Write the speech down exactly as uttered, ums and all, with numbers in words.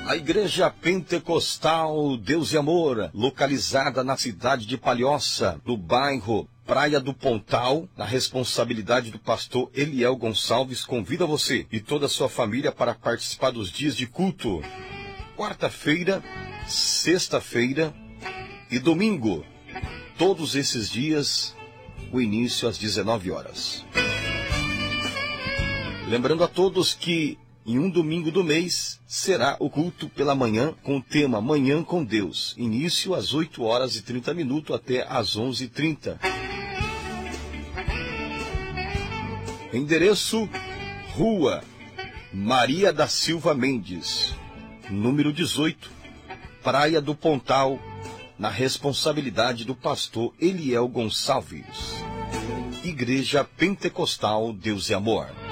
A Igreja Pentecostal Deus e Amor, localizada na cidade de Palhoça, no bairro Praia do Pontal, na responsabilidade do pastor Eliel Gonçalves, convida você e toda a sua família para participar dos dias de culto. Quarta-feira, sexta-feira e domingo. Todos esses dias, o início às dezenove horas. Lembrando a todos que em um domingo do mês será o culto pela manhã com o tema Manhã com Deus. Início às oito horas e trinta minutos até às onze e trinta. Endereço: Rua Maria da Silva Mendes, número dezoito, Praia do Pontal, na responsabilidade do pastor Eliel Gonçalves. Igreja Pentecostal Deus e Amor.